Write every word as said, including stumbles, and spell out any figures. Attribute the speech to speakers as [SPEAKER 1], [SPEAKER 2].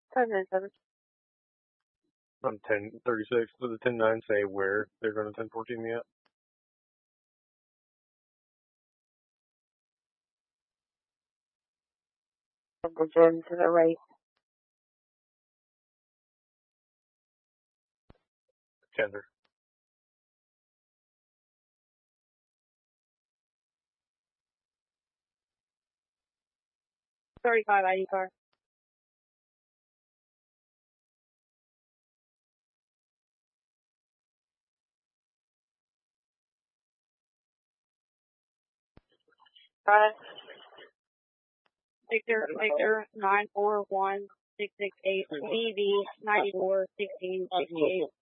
[SPEAKER 1] Seven seven.
[SPEAKER 2] On ten thirty-six, does the ten nine say where they're going to ten fourteen me at?
[SPEAKER 1] The gym to the right.
[SPEAKER 2] Tender.
[SPEAKER 1] Thirty-five I D car. Got it. Victor, Victor, nine four one six six eight, B V ninety four sixteen sixty eight.